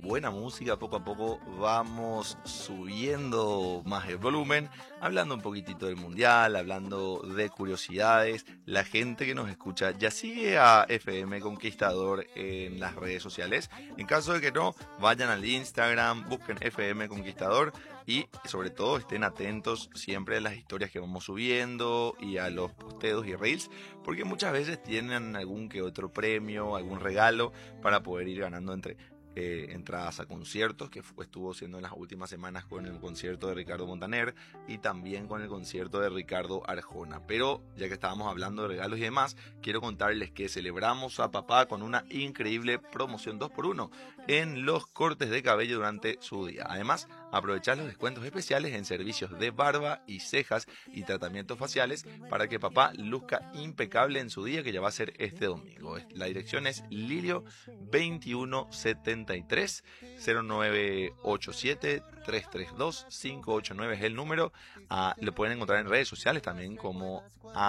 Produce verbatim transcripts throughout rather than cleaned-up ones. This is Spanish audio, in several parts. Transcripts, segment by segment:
buena música. Poco a poco vamos subiendo más el volumen, hablando un poquitito del mundial, hablando de curiosidades. La gente que nos escucha ya sigue a F M Conquistador en las redes sociales. En caso de que no, vayan al Instagram, busquen F M Conquistador y sobre todo estén atentos siempre a las historias que vamos subiendo y a los posteos y reels, porque muchas veces tienen algún que otro premio, algún regalo para poder ir ganando entre eh, entradas a conciertos, que fue, estuvo siendo en las últimas semanas con el concierto de Ricardo Montaner y también con el concierto de Ricardo Arjona. Pero ya que estábamos hablando de regalos y demás, quiero contarles que celebramos a papá con una increíble promoción dos por uno en los cortes de cabello durante su día. Además, aprovechar los descuentos especiales en servicios de barba y cejas y tratamientos faciales para que papá luzca impecable en su día, que ya va a ser este domingo. La dirección es Lilio veintiuno setenta y tres, cero nueve ocho siete, tres tres dos, cinco ocho nueve es el número. Ah, lo pueden encontrar en redes sociales también como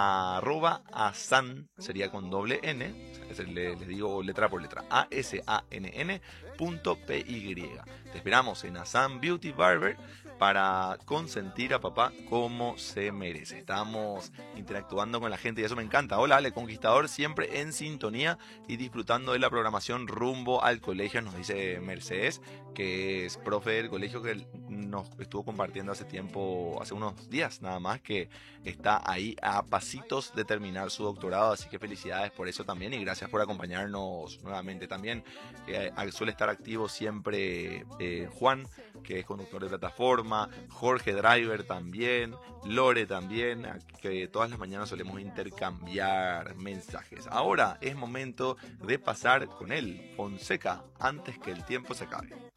arroba asan, sería con doble N, les le digo letra por letra, A S A N N punto P Y. Te esperamos en Asan Beauty Barber para consentir a papá como se merece. Estamos interactuando con la gente y eso me encanta. Hola, Ale Conquistador, siempre en sintonía y disfrutando de la programación rumbo al colegio, nos dice Mercedes, que es profe del colegio que nos estuvo compartiendo hace tiempo, hace unos días nada más, que está ahí a pasitos de terminar su doctorado, así que felicidades por eso también y gracias por acompañarnos nuevamente. También eh, suele estar activo siempre eh, Juan, que es conductor de plataforma, Jorge Driver también, Lore también, que todas las mañanas solemos intercambiar mensajes. Ahora es momento de pasar con él, Fonseca, antes que el tiempo se acabe.